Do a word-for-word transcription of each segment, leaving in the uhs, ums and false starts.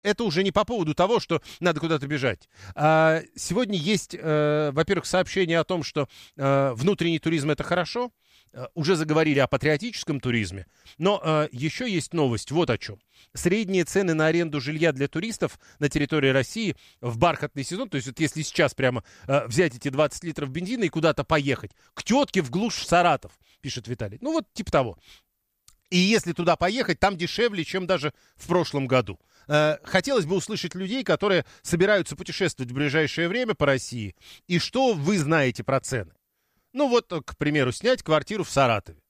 это уже не по поводу того, что надо куда-то бежать. А, сегодня есть, э, во-первых, сообщение о том, что э, внутренний туризм — это хорошо. Э, уже заговорили о патриотическом туризме. Но э, еще есть новость вот о чем. Средние цены на аренду жилья для туристов на территории России в бархатный сезон, то есть вот если сейчас прямо э, взять эти двадцать литров бензина и куда-то поехать, к тетке в глушь в Саратов, пишет Виталий. Ну вот типа того. И если туда поехать, там дешевле, чем даже в прошлом году. Хотелось бы услышать людей, которые собираются путешествовать в ближайшее время по России. И что вы знаете про цены? Ну вот, к примеру, снять квартиру в Саратове.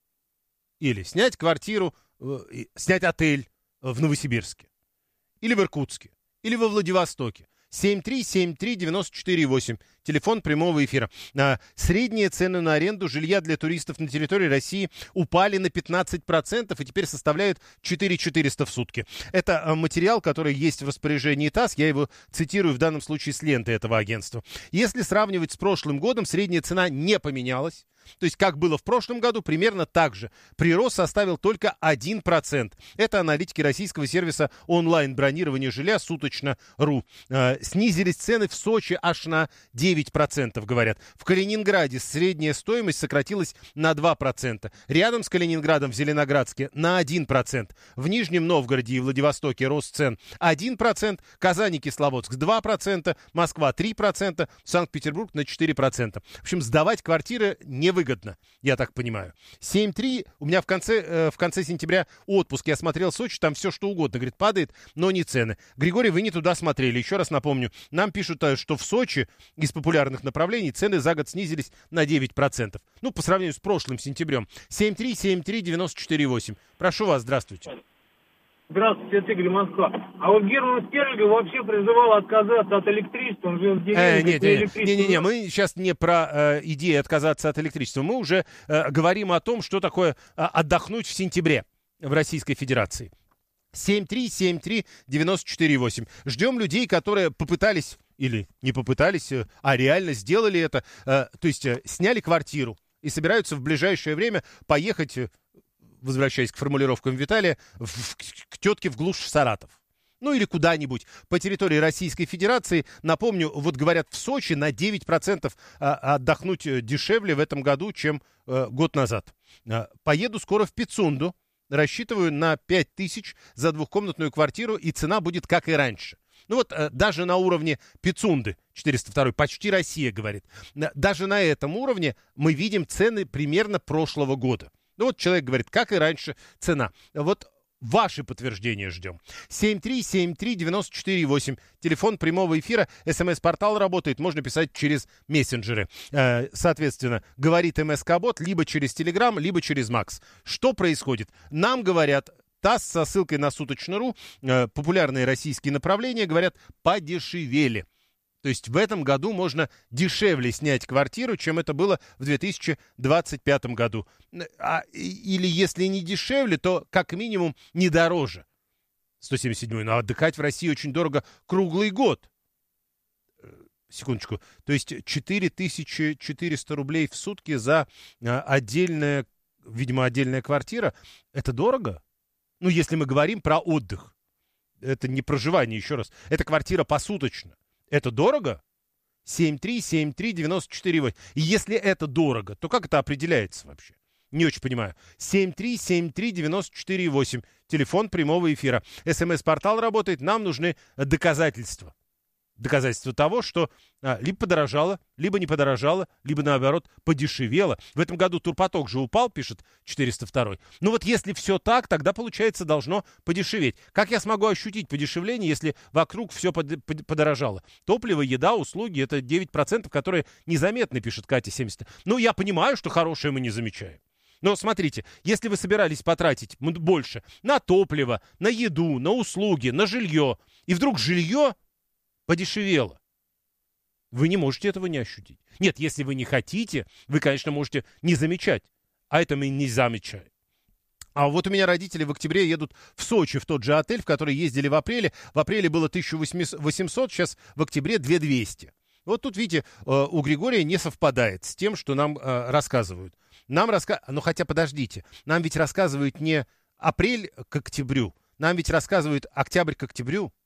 Или снять квартиру, снять отель в Новосибирске. Или в Иркутске. Или во Владивостоке. семь три семь три девяносто четыре восемь. Телефон прямого эфира. А, средние цены на аренду жилья для туристов на территории России упали на пятнадцать процентов и теперь составляют четыре тысячи четыреста в сутки. Это а, материал, который есть в распоряжении ТАСС. Я его цитирую в данном случае с ленты этого агентства. Если сравнивать с прошлым годом, средняя цена не поменялась. То есть, как было в прошлом году, примерно так же. Прирост составил только один процент. Это аналитики российского сервиса онлайн-бронирования жилья «Суточно.ру». Э, снизились цены в Сочи аж на девять процентов, говорят. В Калининграде средняя стоимость сократилась на два процента. Рядом с Калининградом в Зеленоградске на один процент. В Нижнем Новгороде и Владивостоке рост цен один процент. Казань и Кисловодск два процента. Москва три процента. Санкт-Петербург на четыре процента. В общем, сдавать квартиры не выгодно, я так понимаю. семь три, у меня в конце, э, в конце сентября отпуск, я смотрел Сочи, там все что угодно, говорит, падает, но не цены. Григорий, вы не туда смотрели, еще раз напомню, нам пишут, что в Сочи из популярных направлений цены за год снизились на девять процентов. Ну, по сравнению с прошлым сентябрем. семь три семь три девяносто четыре восемь. Прошу вас, здравствуйте. Здравствуйте, это Игорь, Москва. А вот Герман Стерлигов вообще призывал отказаться от электричества. Он живет в деревне, э, нет, нет, нет, нет, нет, мы сейчас не про э, идею отказаться от электричества. Мы уже э, говорим о том, что такое э, отдохнуть в сентябре в Российской Федерации. семь три семь три девяносто четыре восемь. Ждем людей, которые попытались, или не попытались, а реально сделали это. Э, то есть э, сняли квартиру и собираются в ближайшее время поехать... возвращаясь к формулировкам Виталия, в, в, к тетке в глушь в Саратов. Ну или куда-нибудь по территории Российской Федерации. Напомню, вот говорят, в Сочи на девять процентов а, отдохнуть дешевле в этом году, чем а, год назад. А, поеду скоро в Пицунду. Рассчитываю на пять тысяч за двухкомнатную квартиру, и цена будет как и раньше. Ну вот а, даже на уровне Пицунды, четыреста два, почти Россия, говорит. Даже на этом уровне мы видим цены примерно прошлого года. Ну вот человек говорит, как и раньше, цена. Вот ваши подтверждения ждем. семь три семь три девяносто четыре восемь. Телефон прямого эфира. СМС-портал работает. Можно писать через мессенджеры. Э, соответственно, говорит МСК-бот либо через Телеграм, либо через Макс. Что происходит? Нам говорят... ТАСС со ссылкой на Суточно.ру, э, популярные российские направления, говорят, подешевели. То есть в этом году можно дешевле снять квартиру, чем это было в две тысячи двадцать пятом году. А, или если не дешевле, то как минимум не дороже. сто семьдесят седьмой. Но отдыхать в России очень дорого круглый год. Секундочку. То есть четыре тысячи четыреста рублей в сутки за отдельная, видимо, отдельная квартира. Это дорого? Ну, если мы говорим про отдых. Это не проживание, еще раз. Это квартира посуточно. Это дорого? семь три семь три девяносто четыре восемь. И если это дорого, то как это определяется вообще? Не очень понимаю. семь три семь три девяносто четыре восемь. Телефон прямого эфира. СМС-портал работает. Нам нужны доказательства. Доказательства того, что а, либо подорожало, либо не подорожало, либо, наоборот, подешевело. В этом году турпоток же упал, пишет четыреста два. Ну вот если все так, тогда, получается, должно подешеветь. Как я смогу ощутить подешевление, если вокруг все под, под, подорожало? Топливо, еда, услуги — это девять процентов, которые незаметны, пишет Катя семьдесят. Ну, я понимаю, что хорошее мы не замечаем. Но смотрите, если вы собирались потратить больше на топливо, на еду, на услуги, на жилье, и вдруг жилье подешевело, вы не можете этого не ощутить. Нет, если вы не хотите, вы, конечно, можете не замечать. А это мы не замечаем. А вот у меня родители в октябре едут в Сочи, в тот же отель, в который ездили в апреле. В апреле было тысяча восемьсот, сейчас в октябре две тысячи двести. Вот тут, видите, у Григория не совпадает с тем, что нам рассказывают. Нам рассказывают, ну хотя подождите, нам ведь рассказывают не апрель к октябрю, Нам ведь рассказывают октябрь к октябрю.